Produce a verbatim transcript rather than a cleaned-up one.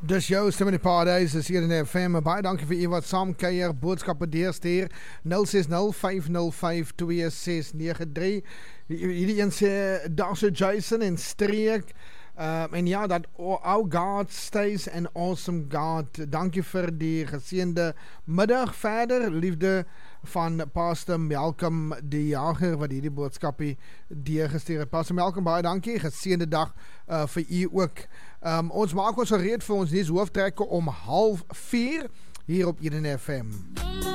Dis jou stem in die paradys, is hier in die F M. Baie dankie vir u wat saam kuier, boodskappe deurstuur. nul ses nul vyf nul vyf twee ses nege drie. Hierdie een sê, daar's Jason en streek. Um, en ja, dat our God stays an awesome God. Dankie vir die geseënde middag verder. Liefde van Pastor Malcolm die Jager wat hierdie boodskapie deurgestuur het. Pastor Malcolm, baie dankie. Geseënde dag uh, vir u ook. Um, ons maak ons gereed vir ons nuus hooftrekke om half vier hier op Eden F M.